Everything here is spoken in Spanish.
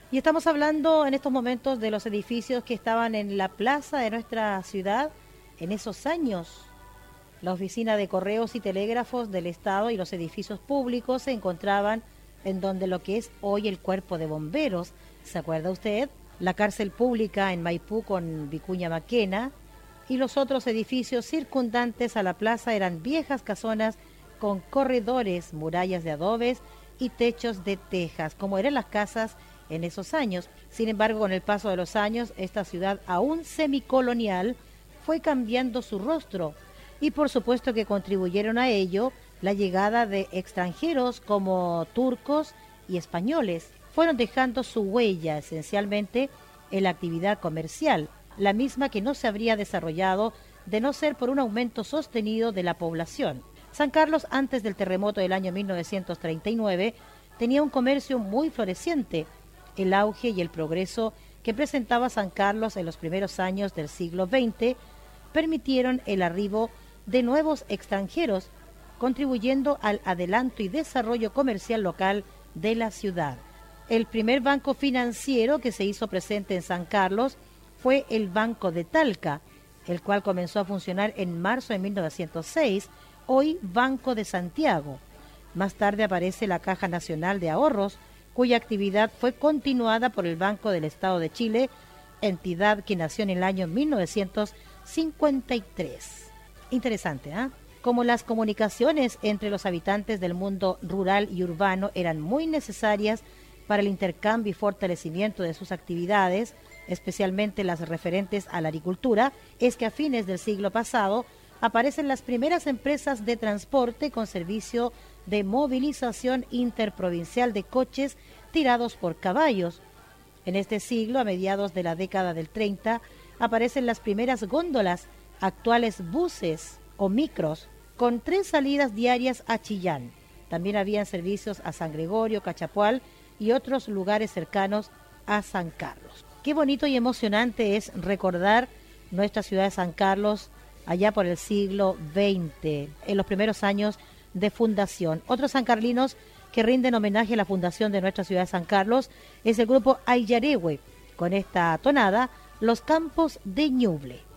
Y estamos hablando en estos momentos de los edificios que estaban en la plaza de nuestra ciudad en esos años. La oficina de correos y telégrafos del Estado y los edificios públicos se encontraban en donde lo que es hoy el cuerpo de bomberos. ¿Se acuerda usted? La cárcel pública en Maipú con Vicuña Maquena y los otros edificios circundantes a la plaza eran viejas casonas con corredores, murallas de adobes y techos de tejas, como eran las casas en esos años. Sin embargo, con el paso de los años, esta ciudad aún semicolonial fue cambiando su rostro y por supuesto que contribuyeron a ello la llegada de extranjeros como turcos y españoles. Fueron dejando su huella esencialmente en la actividad comercial, la misma que no se habría desarrollado de no ser por un aumento sostenido de la población. San Carlos, antes del terremoto del año 1939, tenía un comercio muy floreciente. El auge y el progreso que presentaba San Carlos en los primeros años del siglo XX permitieron el arribo de nuevos extranjeros, contribuyendo al adelanto y desarrollo comercial local de la ciudad. El primer banco financiero que se hizo presente en San Carlos fue el Banco de Talca, el cual comenzó a funcionar en marzo de 1906, hoy Banco de Santiago. Más tarde aparece la Caja Nacional de Ahorros, cuya actividad fue continuada por el Banco del Estado de Chile, entidad que nació en el año 1953. Interesante, ¿eh? Como las comunicaciones entre los habitantes del mundo rural y urbano eran muy necesarias para el intercambio y fortalecimiento de sus actividades, especialmente las referentes a la agricultura, es que a fines del siglo pasado aparecen las primeras empresas de transporte con servicio de movilización interprovincial de coches tirados por caballos. En este siglo, a mediados de la década del 30, aparecen las primeras góndolas, actuales buses o micros, con 3 salidas diarias a Chillán. También habían servicios a San Gregorio, Cachapual y otros lugares cercanos a San Carlos. Qué bonito y emocionante es recordar nuestra ciudad de San Carlos allá por el siglo XX, en los primeros años de fundación. Otros sancarlinos que rinden homenaje a la fundación de nuestra ciudad de San Carlos es el grupo Ayarehue, con esta tonada, Los Campos de Ñuble.